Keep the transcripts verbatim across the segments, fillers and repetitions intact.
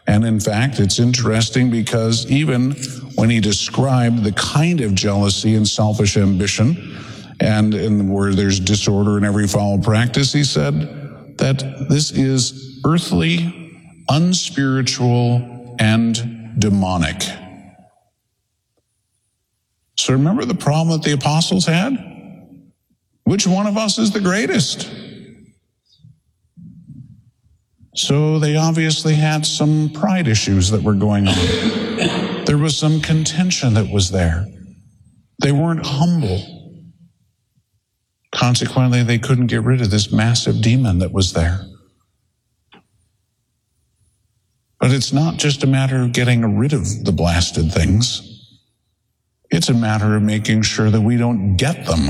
And in fact, it's interesting because even when he described the kind of jealousy and selfish ambition, and in where there's disorder in every foul practice, he said that this is earthly, unspiritual, and demonic. So remember the problem that the apostles had? Which one of us is the greatest? So they obviously had some pride issues that were going on. There was some contention that was there. They weren't humble. Consequently, they couldn't get rid of this massive demon that was there. But it's not just a matter of getting rid of the blasted things. It's a matter of making sure that we don't get them.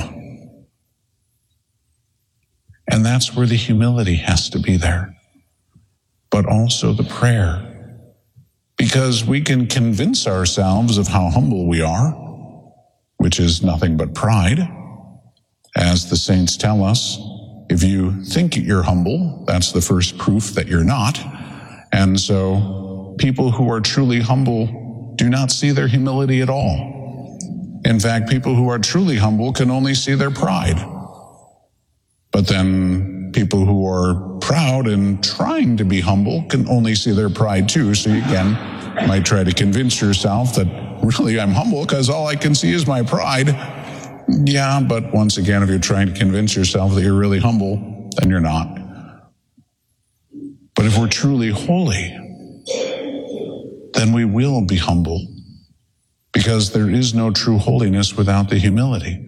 And that's where the humility has to be there. But also the prayer. Because we can convince ourselves of how humble we are, which is nothing but pride. As the saints tell us, if you think you're humble, that's the first proof that you're not. And so people who are truly humble do not see their humility at all. In fact, people who are truly humble can only see their pride. But then people who are proud and trying to be humble can only see their pride too. So you again might try to convince yourself that really I'm humble because all I can see is my pride. Yeah, but once again, if you're trying to convince yourself that you're really humble, then you're not. But if we're truly holy, then we will be humble. Because there is no true holiness without the humility.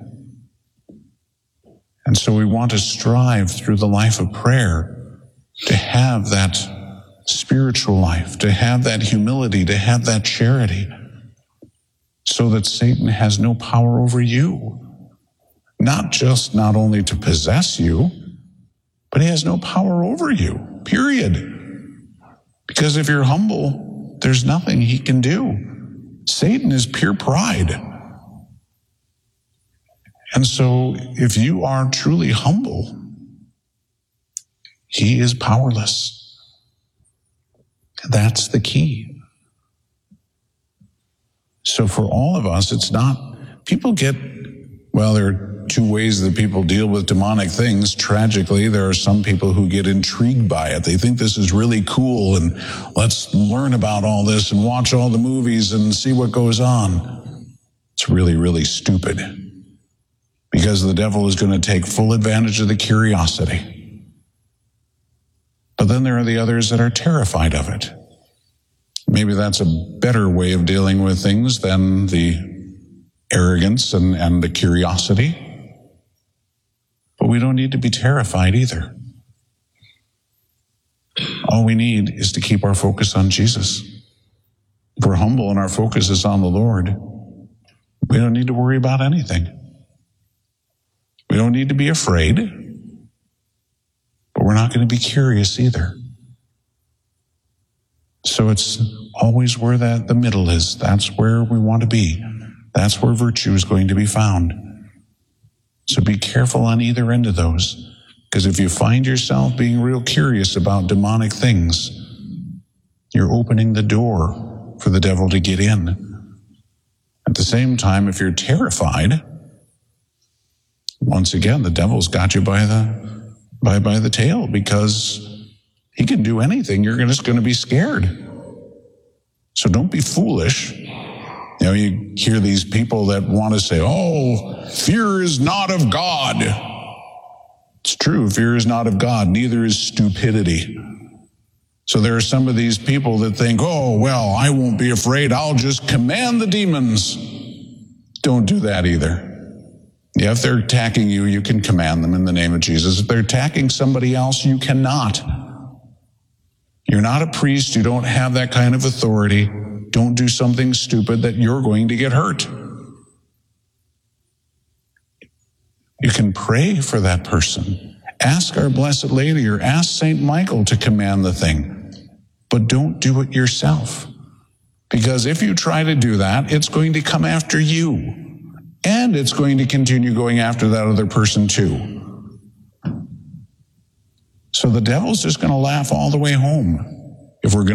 And so we want to strive through the life of prayer to have that spiritual life, to have that humility, to have that charity, so that Satan has no power over you. Not just not only to possess you, but he has no power over you, period. Because if you're humble, there's nothing he can do. Satan is pure pride. And so if you are truly humble, he is powerless. That's the key. So for all of us, it's not, people get, well, there are two ways that people deal with demonic things. Tragically, there are some people who get intrigued by it. They think this is really cool and let's learn about all this and watch all the movies and see what goes on. It's really, really stupid because the devil is going to take full advantage of the curiosity. But then there are the others that are terrified of it. Maybe that's a better way of dealing with things than the arrogance and, and the curiosity. But we don't need to be terrified either. All we need is to keep our focus on Jesus. If we're humble and our focus is on the Lord, we don't need to worry about anything. We don't need to be afraid, but we're not going to be curious either. So it's always where that the middle is. That's where we want to be. That's where virtue is going to be found. So be careful on either end of those, because if you find yourself being real curious about demonic things, you're opening the door for the devil to get in. At the same time, if you're terrified, once again, the devil's got you by the by by the tail, because he can do anything. You're just going to be scared. So don't be foolish. You know, you hear these people that want to say, oh, fear is not of God. It's true, fear is not of God, neither is stupidity. So there are some of these people that think, oh, well, I won't be afraid, I'll just command the demons. Don't do that either. Yeah, if they're attacking you, you can command them in the name of Jesus. If they're attacking somebody else, you cannot. You're not a priest, you don't have that kind of authority. Don't do something stupid that you're going to get hurt. You can pray for that person. Ask our Blessed Lady or ask Saint Michael to command the thing. But don't do it yourself. Because if you try to do that, it's going to come after you. And it's going to continue going after that other person too. So the devil's just going to laugh all the way home if we're going